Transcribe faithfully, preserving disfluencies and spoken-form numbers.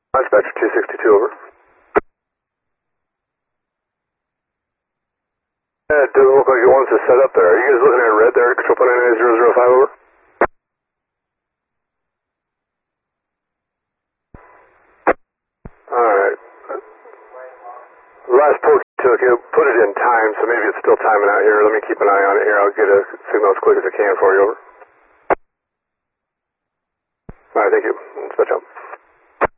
Dispatcher two sixty-two, over. Yeah, it doesn't look like it wants to set up there. Are you guys looking at red there, control point nine nine zero zero five, over? Alright. Last poke you took, it put it in time, so maybe it's still timing out here. Let me keep an eye on it here. I'll get a signal as quick as I can for you, over. Alright, thank you. Dispatch out.